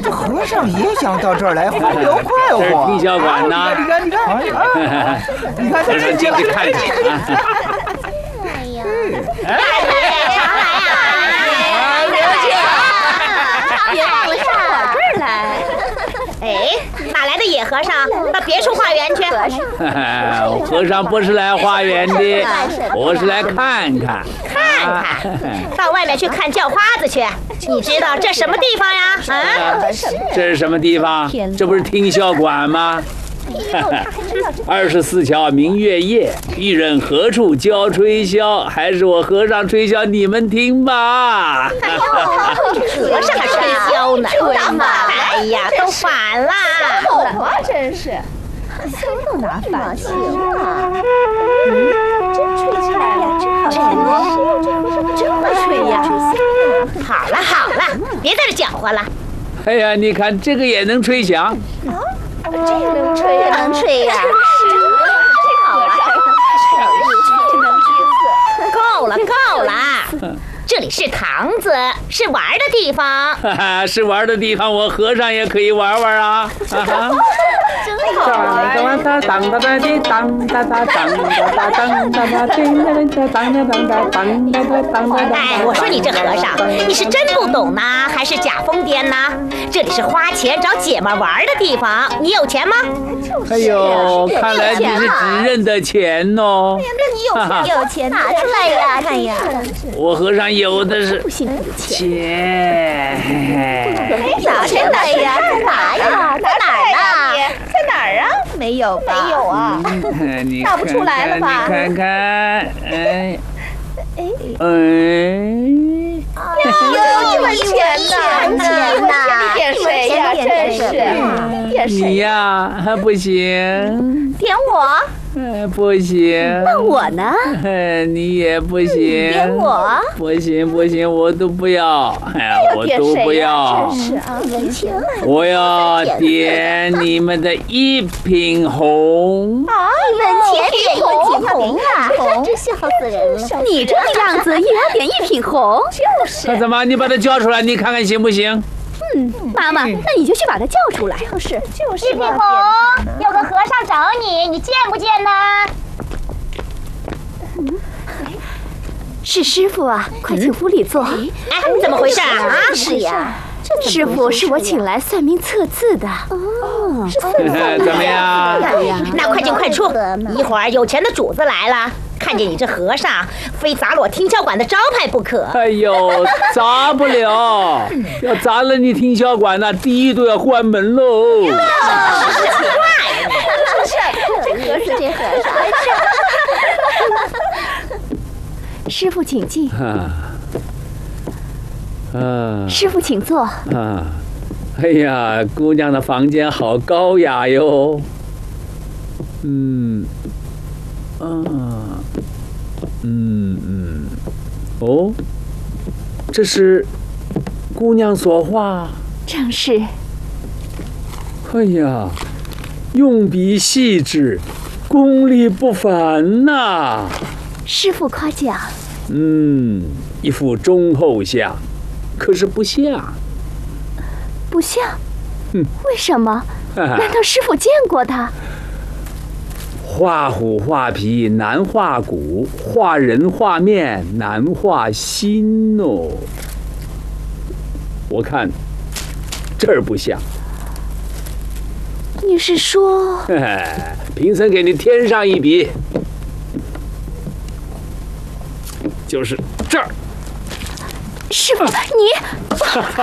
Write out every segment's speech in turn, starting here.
这和尚也想到这儿来风流快活。 听小馆呢？ 你看，你看， 和尚进去看看。 哎呀， 常来啊！别忘了上我这儿来。 哎，哪来的野和尚？到别处化缘去。 和尚不是来化缘的，我是来看看。 到外面去看叫花子去。你知道这什么地方呀？啊？ 这是什么地方？这不是听笑馆吗？24桥明月夜，一人何处教吹箫？还是我和尚吹箫，你们听吧。 和尚还吹箫呢？哎呀，都反了！ 懂啊，真是。箫都拿反了，真吹起来了，真会吹呀！ 好了，别在这搅和了。 哎呀，你看这个也能吹响。 这个能吹也能吹呀！这好啊，真能吹死！ 够了！这里是堂子，是玩的地方。 是玩的地方，我和尚也可以玩玩啊！ 真好玩！ 哎，我说你这和尚，你是真不懂呢，还是假疯癫呢？这里是花钱找姐们玩的地方，你有钱吗？ 哎呦，看来你是只认得钱哦。 那你有钱拿出来呀？看呀， 我和尚有的是钱。 拿出来呀？在哪呀？在哪儿呢？在哪儿啊？没有吧？没有啊，拿不出来了吧？ 你看看，哎。 你们钱呢？你点谁呀？真是，点谁？ 你呀，还不行。 点我？ 不行。 那我呢？ 你也不行。 点我？ 不行，我都不要。我都不要。 真是啊，没钱了。 我要点你们的一品红。 你们钱点一品红啊？真笑死人了！你这个样子也要点一品红？就是。 那怎么？你把它叫出来，你看看行不行？ 妈妈，那你就去把他叫出来。就是。 一品红，有个和尚找你，你见不见呢？ 是师傅啊，快请屋里坐。 哎，怎么回事啊？ 是呀，师傅是我请来算命测字的。 怎么样？ 那快进快出，一会儿有钱的主子来了，看见你这和尚，非砸了我听箫馆的招牌不可。 哎呦，砸不了，要砸了你听箫馆那第一都要关门喽。 这和尚。师傅请进。师傅请坐。 哎呀，姑娘的房间好高雅哟。哦，这是姑娘所画。 正是。 哎呀，用笔细致，功力不凡呐。 师傅夸奖。 一副忠厚相，可是不像。 不像？为什么？难道师傅见过他？ 画虎画皮难画骨，画人画面难画心哦。我看这儿不像。 你是说？ 贫僧给你添上一笔，就是这儿。 师傅，你，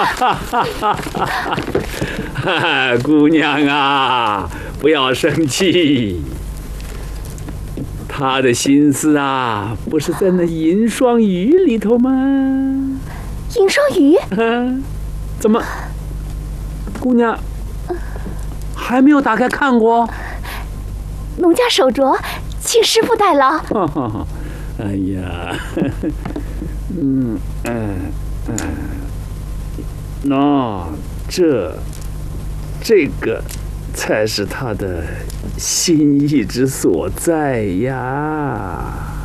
姑娘啊，不要生气。他的心思啊，不是在那银双鱼里头吗？ 银双鱼？ 怎么，姑娘还没有打开看过？ 奴家手镯，请师傅代劳。 哎呀，这个才是他的心意之所在呀。